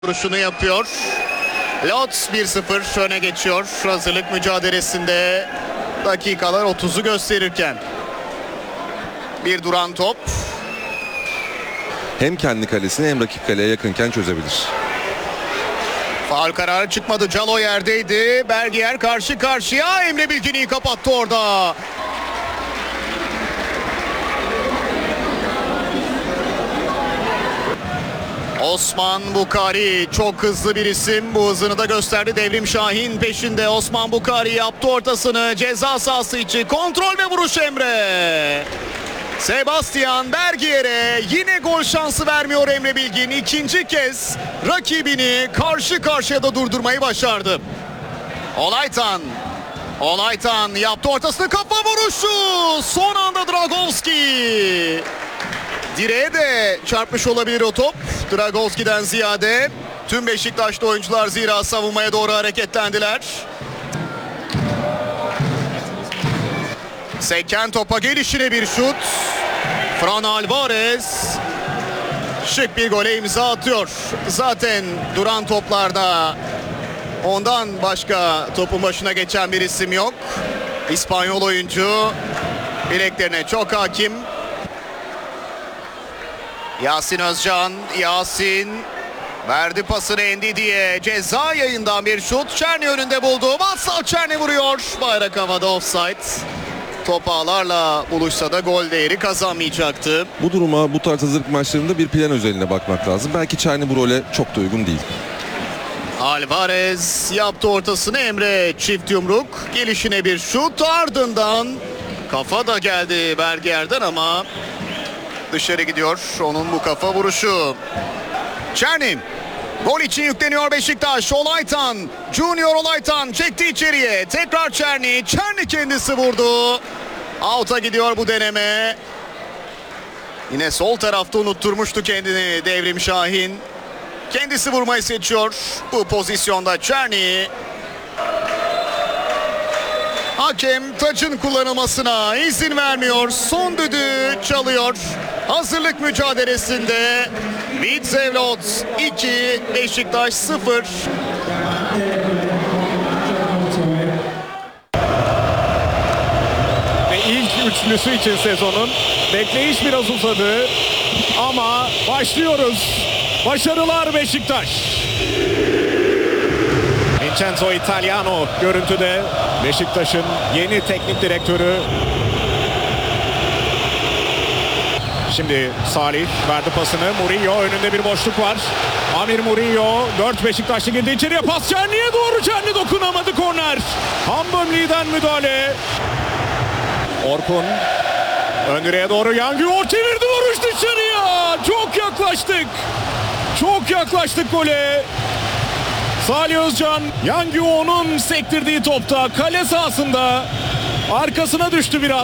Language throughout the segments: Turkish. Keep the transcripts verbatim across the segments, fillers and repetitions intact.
vuruşunu yapıyor. Lotz bir sıfır öne geçiyor. Hazırlık mücadelesinde dakikalar otuzu gösterirken. Bir duran top. Hem kendi kalesine hem rakip kaleye yakınken çözebilir. Faul kararı çıkmadı. Calo yerdeydi. Bergier karşı karşıya. Emre Bilgin'i kapattı orada. Osman Bukari çok hızlı bir isim. Bu hızını da gösterdi. Devrim Şahin peşinde. Osman Bukari yaptı ortasını. Ceza sahası içi. Kontrol ve vuruş Emre. Sebastian Bergier'e yine gol şansı vermiyor Emre Bilgin. İkinci kez rakibini karşı karşıya da durdurmayı başardı. Olaytan. Olaytan yaptı ortasını, kafa vuruşu. Son anda Dragovski. Direğe de çarpmış olabilir o top. Dragovski'den ziyade tüm Beşiktaşlı oyuncular zira savunmaya doğru hareketlendiler. Seken topa gelişine bir şut. Fran Alvarez şık bir gole imza atıyor. Zaten duran toplarda ondan başka topun başına geçen bir isim yok. İspanyol oyuncu bileklerine çok hakim. Yasin Özcan, Yasin verdi pasını Ndidi'ye. Ceza yayından bir şut. Çerni önünde buldu. Vatsal Çerni vuruyor. Bayrak havada, offside. Top ağlarla buluşsa da gol değeri kazanmayacaktı. Bu duruma bu tarz hazırlık maçlarında bir plan özeline bakmak lazım. Belki Çerni bu role çok da uygun değil. Alvarez yaptı ortasını, Emre çift yumruk. Gelişine bir şut, ardından kafa da geldi Bergier'den ama dışarı gidiyor onun bu kafa vuruşu. Çerni gol için yükleniyor Beşiktaş. Olaytan, Junior Olaytan çekti içeriye. Tekrar Çerni. Çerni kendisi vurdu. Out'a gidiyor bu deneme. Yine sol tarafta unutturmuştu kendini Devrim Şahin. Kendisi vurmayı seçiyor bu pozisyonda Çerni. Hakem taçın kullanılmasına izin vermiyor. Son düdüğü çalıyor. Hazırlık mücadelesinde Widzew Łódź iki, Beşiktaş sıfır. Ve ilk üçlüsü için sezonun bekleyiş biraz uzadı ama başlıyoruz. Başarılar Beşiktaş. Vincenzo Italiano görüntüde, Beşiktaş'ın yeni teknik direktörü. Şimdi Salih verdi pasını. Murillo önünde bir boşluk var. Amir Murillo, dört Beşiktaşlı girdi içeriye, pas Çerni'ye doğru. Çerni dokunamadı, korner. Hambömli'den müdahale. Orkun ön direğe doğru, Yanguo çevirdi, vuruş dışarıya. Çok yaklaştık. Çok yaklaştık gole. Salih Özcan, Yanguo'nun sektirdiği topta kale sahasında arkasına düştü biraz.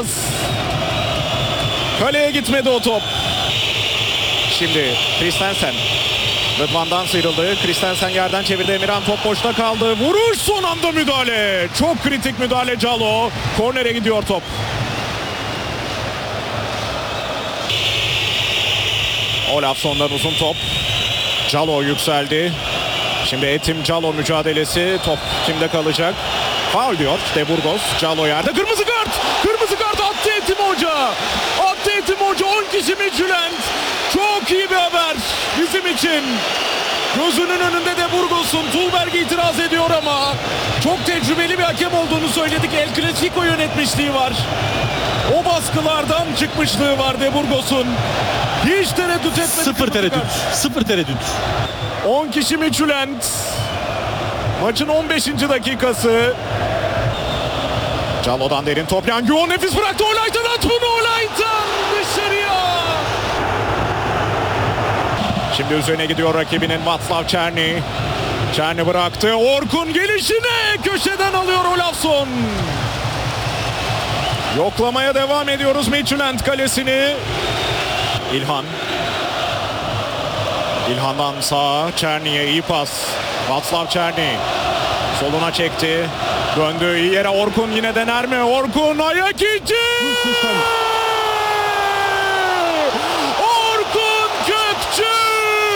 Kaleye gitmedi o top. Şimdi Christensen Rıdvan'dan sıyrıldı. Christensen yerden çevirdi. Emirhan top boşta kaldı. Vuruş, son anda müdahale. Çok kritik müdahale Calo. Kornere gidiyor top. Olafson'dan uzun top. Calo yükseldi. Şimdi Etim Calo mücadelesi. Top kimde kalacak? Faul diyor De Burgos. Calo yerde. Kırmızı kart. Kırmızı kart attı Etim Hoca. Attı Etim Hoca. on kişi Midtjylland. Çok iyi bir haber bizim için. Gözünün önünde De Burgos'un. Tulberg itiraz ediyor ama çok tecrübeli bir hakem olduğunu söyledik. El Clasico yönetmişliği var. O baskılardan çıkmışlığı var De Burgos'un. Hiç tereddüt etmedi. Sıfır tereddüt. Sıfır tereddüt. on kişi Midtjylland. Maçın on beşinci dakikası. Calo'dan derin top. Yanguo nefis bıraktı. Olaytan at bunu. Olaytan dışarıya. Şimdi üzerine gidiyor rakibinin Václav Černý. Černý bıraktı. Orkun gelişine köşeden alıyor Olafsson. Yoklamaya devam ediyoruz Midtjylland kalesini. İlhan. İlhan'dan sağa, Černy'e iyi pas. Václav Černý soluna çekti. Döndü iyi yere, Orkun yine dener mi? Orkun ayak içi!